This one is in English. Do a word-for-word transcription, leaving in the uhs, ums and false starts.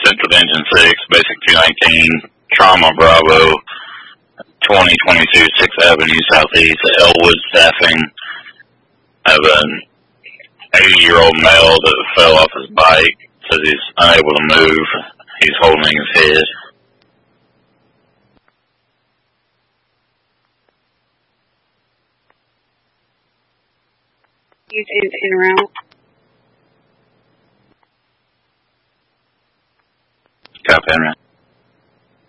Central Engine six, Basic two nineteen, Trauma Bravo, twenty twenty-two sixth Avenue Southeast, Elwood Staffing. I have an eighty-year-old male that fell off his bike, says he's unable to move. He's holding his head. You in, in around?